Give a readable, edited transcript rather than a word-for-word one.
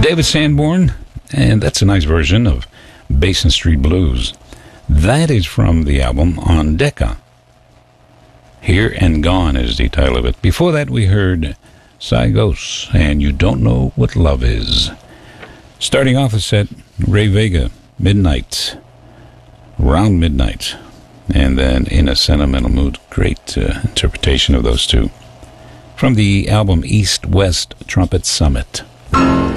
David Sanborn, and that's a nice version of Basin Street Blues. That is from the album On Decca. Here and Gone is the title of it. Before that, we heard Sygos and You Don't Know What Love Is. Starting off a set, Ray Vega, Midnight, Around Midnight, and then In a Sentimental Mood. Great interpretation of those two. From the album East West Trumpet Summit.